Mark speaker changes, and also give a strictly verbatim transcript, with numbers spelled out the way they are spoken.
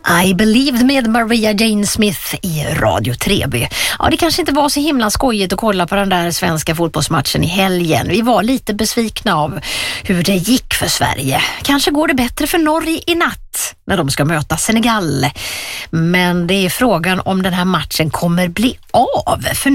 Speaker 1: I Believed med Maria Jane Smith i Radio tre B. Ja, det kanske inte var så himla skojigt att kolla på den där svenska fotbollsmatchen i helgen. Vi var lite besvikna av hur det gick för Sverige. Kanske går det bättre för Norge i natt när de ska möta Senegal. Men det är frågan om den här matchen kommer bli av. För